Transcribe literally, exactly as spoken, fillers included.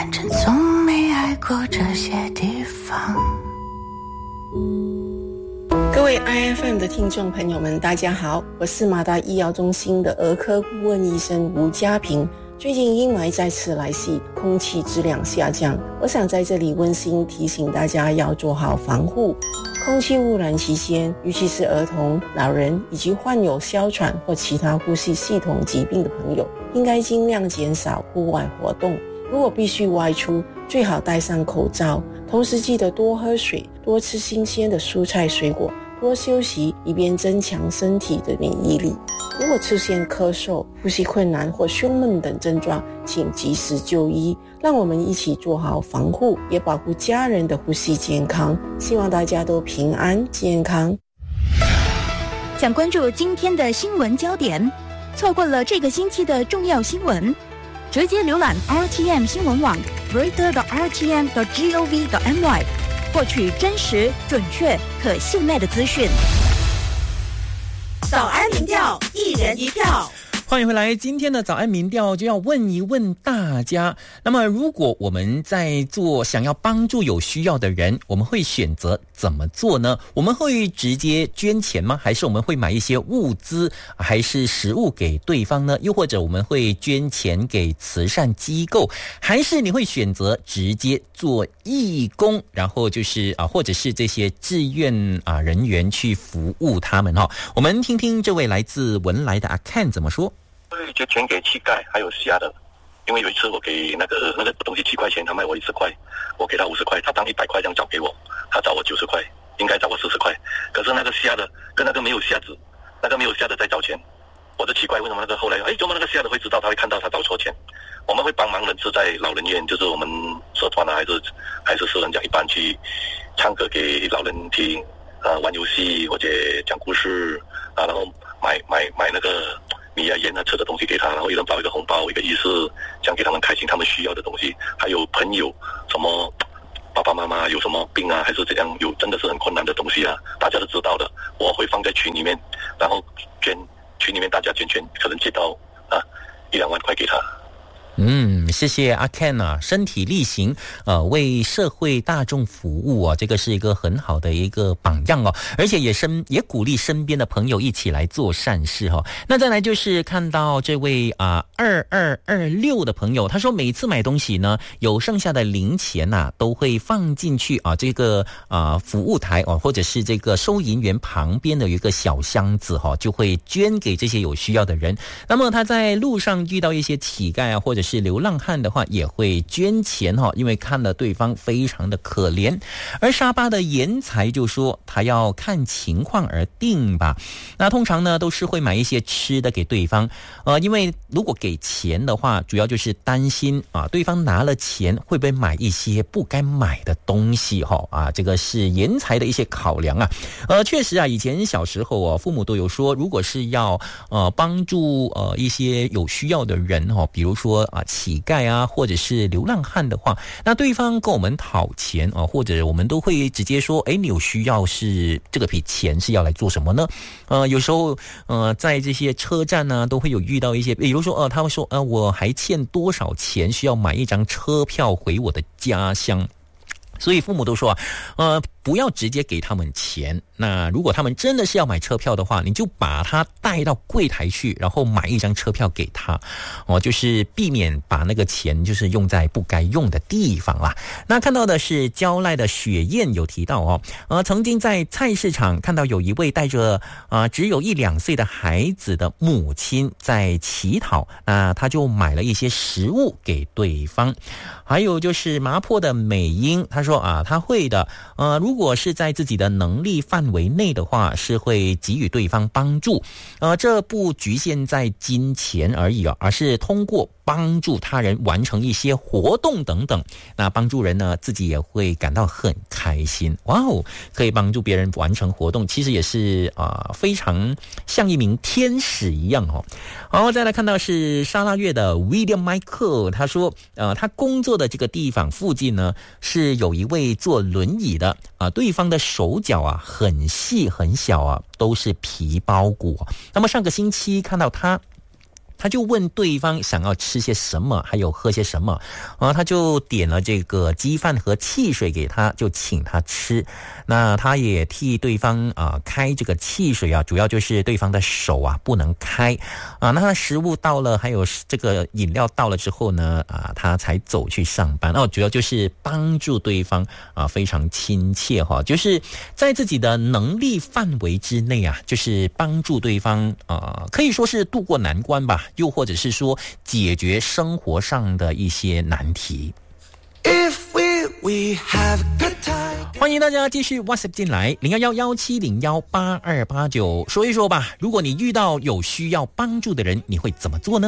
反正从没爱过这些地方。 各位 I F M 的听众朋友们，大家好，我是马大医疗中心的儿科顾问医生吴家平。最近阴霾再次来袭，空气质量下降，我想在这里温馨提醒大家要做好防护。空气污染期间，尤其是儿童、老人以及患有哮喘或其他呼吸系统疾病的朋友，应该尽量减少户外活动。如果必须外出，最好戴上口罩，同时记得多喝水，多吃新鲜的蔬菜水果，多休息，以便增强身体的免疫力。如果出现咳嗽、呼吸困难或胸闷等症状，请及时就医。让我们一起做好防护，也保护家人的呼吸健康。希望大家都平安健康。 想关注今天的新闻焦点，错过了这个星期的重要新闻，直接浏览 R T M 新闻网 greater dot r t m dot gov dot m y， 获取真实、准确、可信赖的资讯。 早安民调，一人一票。 欢迎回来，今天的早安民调就要问一问大家，那么如果我们在做想要帮助有需要的人，我们会选择怎么做呢？我们会直接捐钱吗？还是我们会买一些物资还是食物给对方呢？又或者我们会捐钱给慈善机构，还是你会选择直接做义工，然后就是啊，或者是这些志愿啊人员去服务他们哈？我们听听这位来自文莱的阿 Ken 怎么说。 会捐钱给乞丐还有瞎的，因为有一次我给那个那个东西七块钱，他卖我一十块，我给他五十块，他当一百块这样找给我，他找我九十块，应该找我四十块。可是那个瞎的跟那个没有瞎子，那个没有瞎的在找钱，我就奇怪为什么那个后来，哎，怎么那个瞎的会知道，他会看到他找错钱？我们会帮忙人士在老人院，就是我们社团啊，还是还是私人讲一般去唱歌给老人听，呃，玩游戏或者讲故事啊，然后买买买那个。米啊、盐啊、吃的东西给他，然后一人包一个红包，一个意思，讲给他们开心，他们需要的东西。还有朋友，什么爸爸妈妈有什么病啊，还是怎样，有真的是很困难的东西啊，大家都知道的，我会放在群里面，然后捐群里面大家捐捐，可能借到啊一两万块给他。 嗯，谢谢阿 Ken 啊，身体力行，呃，为社会大众服务啊，这个是一个很好的一个榜样哦，而且也身也鼓励身边的朋友一起来做善事哈、哦。那再来就是看到这位啊二二二六的朋友，他说每次买东西呢，有剩下的零钱呐、啊，都会放进去啊这个啊服务台哦、啊，或者是这个收银员旁边的有一个小箱子哈、啊，就会捐给这些有需要的人。那么他在路上遇到一些乞丐啊，或者是流浪汉的话，也会捐钱哈，因为看了对方非常的可怜。而沙巴的颜才就说，他要看情况而定吧。那通常呢，都是会买一些吃的给对方，呃，因为如果给钱的话，主要就是担心啊，对方拿了钱会不会买一些不该买的东西哈啊，这个是颜才的一些考量啊。呃，确实啊，以前小时候啊，父母都有说，如果是要呃帮助呃一些有需要的人哈，比如说。啊，乞丐啊，或者是流浪汉的话，那对方跟我们讨钱啊，或者我们都会直接说，哎，你有需要是这个笔钱是要来做什么呢？呃，有时候呃，在这些车站呢、啊，都会有遇到一些，比如说呃，他会说，呃，我还欠多少钱，需要买一张车票回我的家乡。所以父母都说啊，呃，不要直接给他们钱。那如果他们真的是要买车票的话，你就把他带到柜台去，然后买一张车票给他，哦，就是避免把那个钱就是用在不该用的地方啦。那看到的是蕉赖的雪燕有提到哦，呃，曾经在菜市场看到有一位带着啊、呃、只有一两岁的孩子的母亲在乞讨，那他就买了一些食物给对方。还有就是麻坡的美英，他说啊，他会的，呃，如果是在自己的能力范围内的话，是会给予对方帮助，呃，这不局限在金钱而已啊，而是通过帮助他人完成一些活动等等，那帮助人呢，自己也会感到很开心。哇哦，可以帮助别人完成活动，其实也是啊、呃，非常像一名天使一样哦。好，再来看到是沙拉月的 William Michael， 他说，呃，他工作的这个地方附近呢，是有一位坐轮椅的啊、呃，对方的手脚啊很细很小啊，都是皮包骨。那么上个星期看到他。 他就问对方想要吃些什么，还有喝些什么啊，他就点了这个鸡饭和汽水给他，就请他吃。那他也替对方啊开这个汽水啊，主要就是对方的手啊不能开啊。那他食物到了，还有这个饮料到了之后呢，啊，他才走去上班哦。主要就是帮助对方啊，非常亲切哈，就是在自己的能力范围之内啊，就是帮助对方啊，可以说是渡过难关吧，又或者是说解决生活上的一些难题。If we, we have good time. 欢迎大家继续 WhatsApp 进来零一一一七零一八二八九，说一说吧，如果你遇到有需要帮助的人，你会怎么做呢？